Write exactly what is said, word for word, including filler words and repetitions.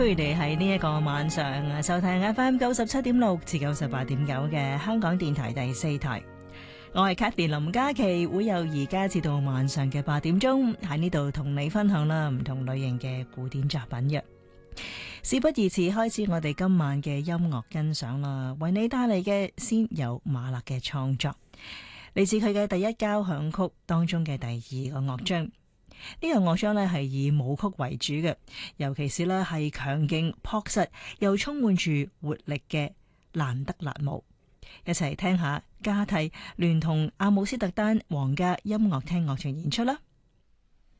歡迎你喺呢一個晚上收聽 F M 九十七點六至九十八點九嘅香港電台第四台。我係 Cathy 林嘉琪，會由而家至到晚上嘅八點鐘喺呢度同你分享啦唔同類型嘅古典作品嘅。事不宜遲，開始我哋今晚嘅音樂欣賞啦。為你帶嚟嘅先有馬勒嘅創作，嚟自佢嘅第一交響曲當中嘅第二個樂章。呢、這個樂章呢係以舞曲為主嘅，尤其是呢係強勁樸實又充滿住活力嘅蘭德勒舞。一齊聽下加蒂聯同阿姆斯特丹皇家音樂廳樂團演出啦。